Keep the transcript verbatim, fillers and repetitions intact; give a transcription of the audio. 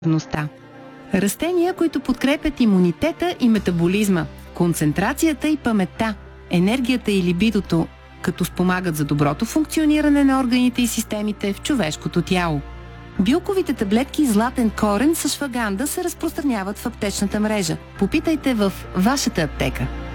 Растения, които подкрепят имунитета и метаболизма, концентрацията и паметта, енергията и либидото, като спомагат за доброто функциониране на органите и системите в човешкото тяло. Билковите таблетки Златен корен с шваганда се разпространяват в аптечната мрежа. Попитайте в вашата аптека.